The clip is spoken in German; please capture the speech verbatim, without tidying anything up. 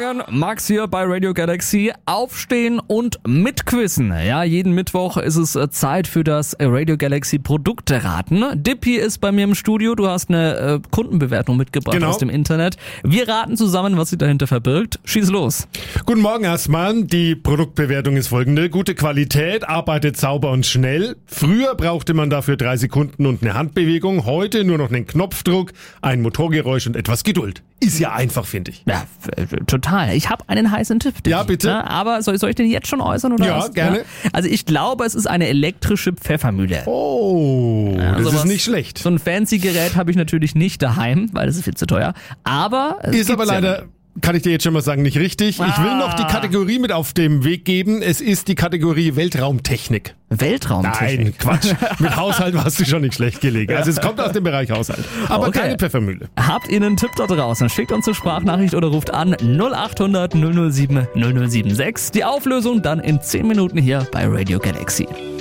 Morgen, Max hier bei Radio Galaxy. Aufstehen und mitquissen. Ja, jeden Mittwoch ist es Zeit für das Radio Galaxy Produkteraten. Dippy ist bei mir im Studio. Du hast eine äh, Kundenbewertung mitgebracht Genau. aus dem Internet. Wir raten zusammen, was sich dahinter verbirgt. Schieß los. Guten Morgen erstmal. Die Produktbewertung ist folgende. Gute Qualität, arbeitet sauber und schnell. Früher brauchte man dafür drei Sekunden und eine Handbewegung. Heute nur noch einen Knopfdruck, ein Motorgeräusch und etwas Geduld. Ist ja einfach, finde ich. Ja, f- total. Ich habe einen heißen Tipp. Dippy. Ja, bitte. Ja, aber soll, soll ich den jetzt schon äußern? Oder Ja, was? gerne. Also ich glaube, es ist eine elektrische Pfeffermühle. Oh, Ja, das sowas- ist nicht schlecht. So ein fancy Gerät habe ich natürlich nicht daheim, weil das ist viel zu teuer. Aber es Ist aber gibt's ja. leider, kann ich dir jetzt schon mal sagen, nicht richtig. Ich will noch die Kategorie mit auf den Weg geben. Es ist die Kategorie Weltraumtechnik. Weltraumtechnik. Nein, Quatsch. Mit Haushalt warst du schon nicht schlecht gelegen. Also es kommt aus dem Bereich Haushalt. Aber Okay. keine Pfeffermühle. Habt ihr einen Tipp da draußen? Schickt uns eine Sprachnachricht oder ruft an null acht hundert null null sieben null null sieben sechs. Die Auflösung dann in zehn Minuten hier bei Radio Galaxy.